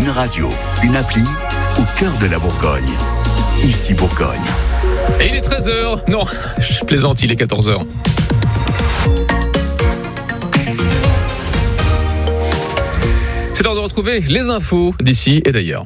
Une radio, une appli au cœur de la Bourgogne. Ici Bourgogne. Et il est 13h. Non, je plaisante, il est 14h. C'est l'heure de retrouver les infos d'ici et d'ailleurs.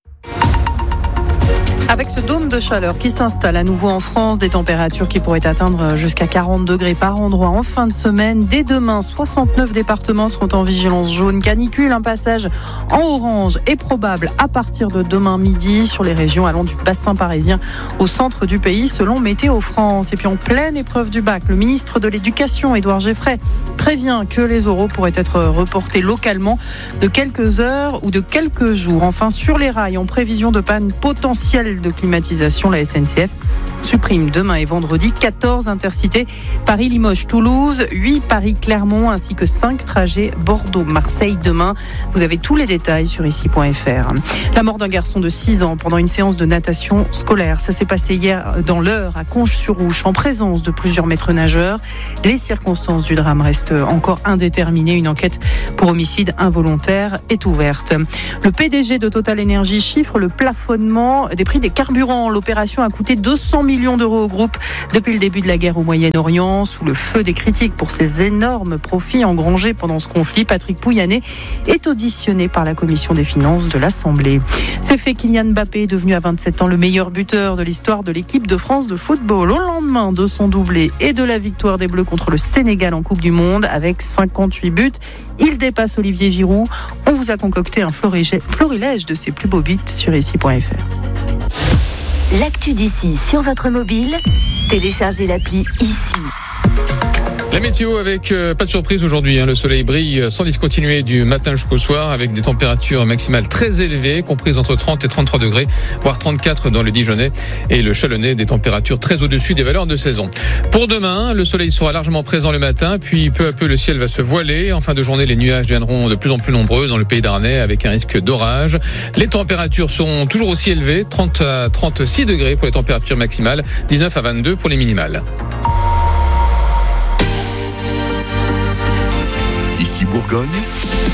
Avec ce dôme de chaleur qui s'installe à nouveau en France, des températures qui pourraient atteindre jusqu'à 40 degrés par endroit en fin de semaine. Dès demain, 69 départements seront en vigilance jaune canicule. Un passage en orange est probable à partir de demain midi sur les régions allant du bassin parisien au centre du pays, selon Météo France. Et puis en pleine épreuve du bac, le ministre de l'Éducation, Édouard Geffray, prévient que les oraux pourraient être reportés localement de quelques heures ou de quelques jours. Enfin, sur les rails, en prévision de panne potentielle de climatisation, la SNCF supprime demain et vendredi 14 intercités Paris-Limoges-Toulouse, 8 Paris-Clermont ainsi que 5 trajets Bordeaux-Marseille demain. Vous avez tous les détails sur ici.fr. La mort d'un garçon de 6 ans pendant une séance de natation scolaire. Ça s'est passé hier dans l'Eure à Conches-sur-Ouche en présence de plusieurs maîtres nageurs. Les circonstances du drame restent encore indéterminées. Une enquête pour homicide involontaire est ouverte. Le PDG de Total Energy chiffre le plafonnement des prix des carburants. L'opération a coûté 200 millions d'euros au groupe depuis le début de la guerre au Moyen-Orient. Sous le feu des critiques pour ses énormes profits engrangés pendant ce conflit, Patrick Pouyanné est auditionné par la commission des finances de l'Assemblée. C'est fait, Kylian Mbappé est devenu à 27 ans le meilleur buteur de l'histoire de l'équipe de France de football. Au lendemain de son doublé et de la victoire des Bleus contre le Sénégal en Coupe du Monde avec 58 buts, il dépasse Olivier Giroud. On vous a concocté un florilège de ses plus beaux buts sur ici.fr. L'actu d'ici sur votre mobile, téléchargez l'appli Ici. La météo avec pas de surprise aujourd'hui, le soleil brille sans discontinuer du matin jusqu'au soir avec des températures maximales très élevées, comprises entre 30 et 33 degrés, voire 34 dans le Dijonais et le Chalonnais, des températures très au-dessus des valeurs de saison. Pour demain, le soleil sera largement présent le matin, puis peu à peu le ciel va se voiler. En fin de journée, les nuages deviendront de plus en plus nombreux dans le pays d'Arnais avec un risque d'orage. Les températures seront toujours aussi élevées, 30 à 36 degrés pour les températures maximales, 19 à 22 pour les minimales. Ici Bourgogne.